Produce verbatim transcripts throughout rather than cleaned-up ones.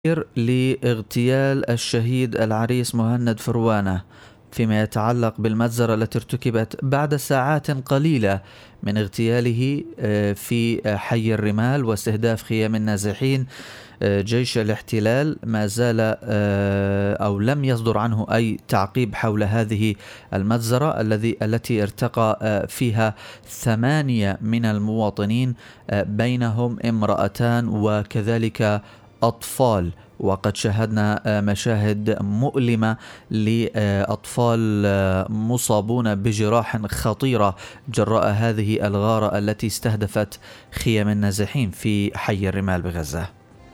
لاغتيال الشهيد العريس مهند فروانة فيما يتعلق بالمجزرة التي ارتكبت بعد ساعات قليلة من اغتياله في حي الرمال واستهداف خيام النازحين. جيش الاحتلال ما زال أو لم يصدر عنه أي تعقيب حول هذه المجزرة الذي التي ارتقى فيها ثمانية من المواطنين بينهم امرأتان وكذلك أطفال، وقد شاهدنا مشاهد مؤلمة لأطفال مصابون بجراح خطيرة جراء هذه الغارة التي استهدفت خيام النازحين في حي الرمال بغزة.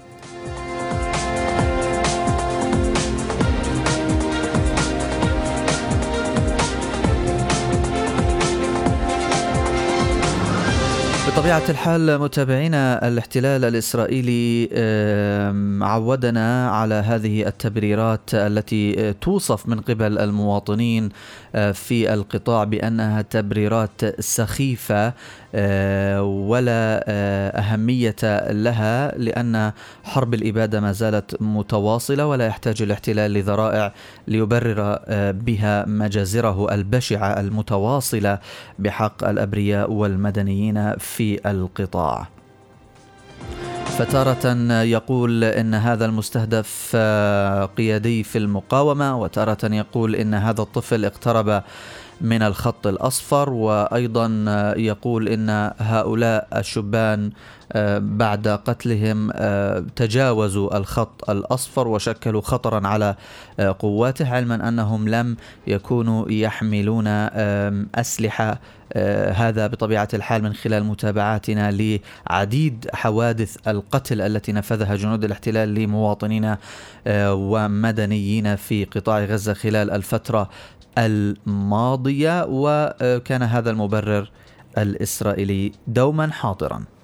بطبيعة الحال متابعينا، الاحتلال الإسرائيلي عودنا على هذه التبريرات التي توصف من قبل المواطنين في القطاع بأنها تبريرات سخيفة ولا أهمية لها، لأن حرب الإبادة ما زالت متواصلة ولا يحتاج الاحتلال لذرائع ليبرر بها مجازره البشعة المتواصلة بحق الأبرياء والمدنيين في القطاع. فتارة يقول إن هذا المستهدف قيادي في المقاومة، وتارة يقول إن هذا الطفل اقترب من الخط الأصفر، وأيضا يقول إن هؤلاء الشبان بعد قتلهم تجاوزوا الخط الأصفر وشكلوا خطرا على قواته، علما أنهم لم يكونوا يحملون أسلحة. هذا بطبيعة الحال من خلال متابعاتنا لعديد حوادث القتل التي نفذها جنود الاحتلال لمواطنين ومدنيين في قطاع غزة خلال الفترة الماضية، وكان هذا المبرر الإسرائيلي دوما حاضرا.